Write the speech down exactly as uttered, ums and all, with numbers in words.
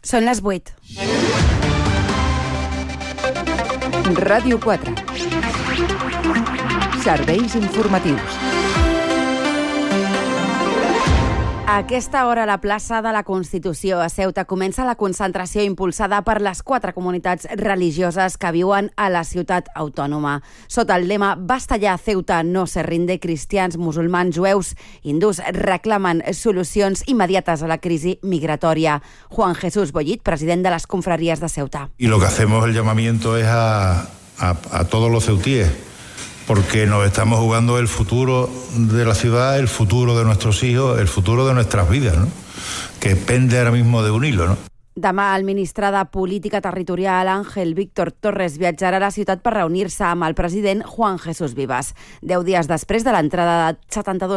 Són les vuit. Ràdio quatre. Serveis informatius. A aquesta hora, a la plaça de la Constitució a Ceuta comença la concentració impulsada per les quatre comunitats religioses que viuen a la ciutat autònoma. Sota el lema «Basta ya, Ceuta no se rinde», cristians, musulmans, jueus, hindús reclamen solucions immediates a la crisi migratòria. Juan Jesús Bollit, president de les confraries de Ceuta. Y lo que hacemos el llamamiento es a, a, a todos los ceutíes, porque nos estamos jugando el futuro de la ciudad, el futuro de nuestros hijos, el futuro de nuestras vidas, ¿no? Que pende ahora mismo de un hilo, ¿no? Demà, el ministre de Política Territorial, Ángel Víctor Torres, viatjarà a la ciutat per reunir-se amb el president Juan Jesús Vivas. Deu dies després de l'entrada de setanta-dos